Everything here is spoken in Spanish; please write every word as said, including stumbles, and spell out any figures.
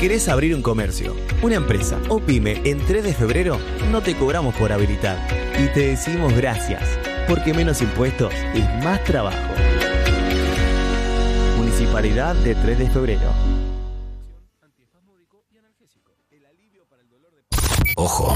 querés abrir un comercio, una empresa o pyme en tres de febrero, no te cobramos por habilitar. Y te decimos gracias, porque menos impuestos es más trabajo. Municipalidad de tres de febrero. Ojo,